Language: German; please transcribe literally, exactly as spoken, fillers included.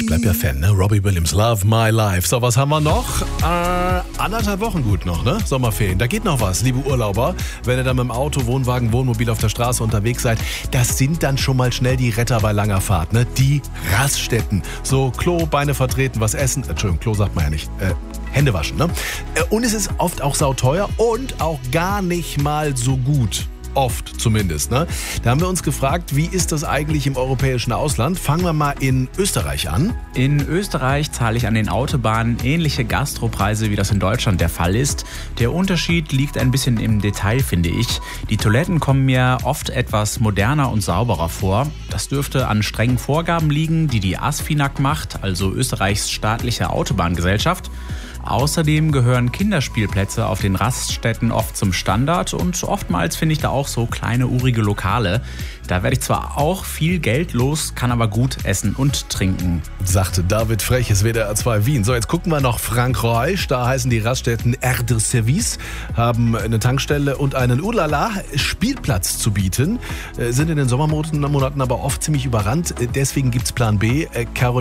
bleib ja Fan, ne? Robbie Williams, Love My Life. So, was haben wir noch? Äh, anderthalb Wochen gut noch, ne? Sommerferien. Da geht noch was, liebe Urlauber. Wenn ihr dann mit dem Auto, Wohnwagen, Wohnmobil auf der Straße unterwegs seid, das sind dann schon mal schnell die Retter bei langer Fahrt, ne? Die Raststätten. So, Klo, Beine vertreten, was essen. Entschuldigung, Klo sagt man ja nicht. Äh, Hände waschen, ne? Und es ist oft auch sauteuer und auch gar nicht mal so gut. Oft zumindest, ne? Da haben wir uns gefragt, wie ist das eigentlich im europäischen Ausland? Fangen wir mal in Österreich an. In Österreich zahle ich an den Autobahnen ähnliche Gastropreise, wie das in Deutschland der Fall ist. Der Unterschied liegt ein bisschen im Detail, finde ich. Die Toiletten kommen mir oft etwas moderner und sauberer vor. Das dürfte an strengen Vorgaben liegen, die die ASFINAG macht, also Österreichs staatliche Autobahngesellschaft. Außerdem gehören Kinderspielplätze auf den Raststätten oft zum Standard und oftmals finde ich da auch so kleine urige Lokale. Da werde ich zwar auch viel Geld los, kann aber gut essen und trinken. Sagte David Freches, W D R zwei Wien. So, jetzt gucken wir noch Frankreich. Da heißen die Raststätten Air de Service, haben eine Tankstelle und einen Ulala Spielplatz zu bieten. Sind in den Sommermonaten aber oft ziemlich überrannt. Deswegen gibt's Plan B. Carol